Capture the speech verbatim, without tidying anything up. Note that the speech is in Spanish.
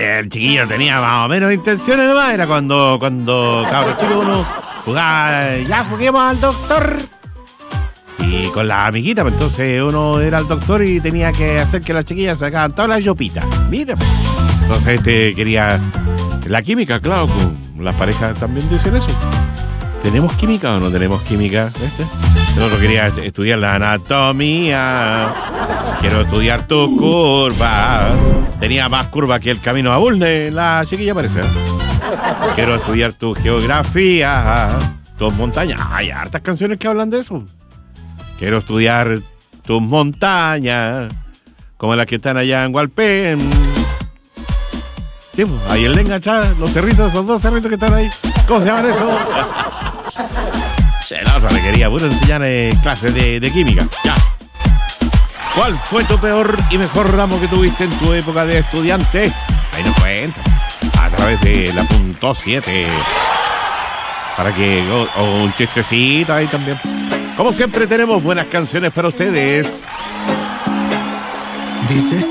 el chiquillo tenía más o menos intenciones nomás. Era cuando, cuando cabrón chico uno jugaba, ya juguemos al doctor. Y con la amiguita, pues entonces uno era el doctor y tenía que hacer que las chiquillas sacaban todas las yopitas. Mira. Entonces este quería... La química, claro, con las parejas también dicen eso. ¿Tenemos química o no tenemos química? ¿Este? El otro quería estudiar la anatomía. Quiero estudiar tu curva. Tenía más curva que el camino a Bulne, la chiquilla parece. Quiero estudiar tu geografía, tus montañas. Hay hartas canciones que hablan de eso. Quiero estudiar tus montañas, como las que están allá en Hualpén. Sí, pues, ahí el enganchada, los cerritos, esos dos cerritos que están ahí. ¿Cómo se llaman eso? Celoso, le quería puro enseñar eh, clases de, de química. Ya. ¿Cuál fue tu peor y mejor ramo que tuviste en tu época de estudiante? Ahí nos cuentan. A través de la punto siete. Para que... O, o un chistecito ahí también. Como siempre tenemos buenas canciones para ustedes. Dice